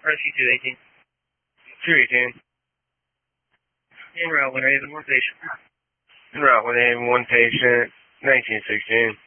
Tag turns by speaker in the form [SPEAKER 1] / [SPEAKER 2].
[SPEAKER 1] Rescue 218.
[SPEAKER 2] 218.
[SPEAKER 1] En route, 1 Haven, 1 patient.
[SPEAKER 2] En route 1 Haven, 1 patient, 1916.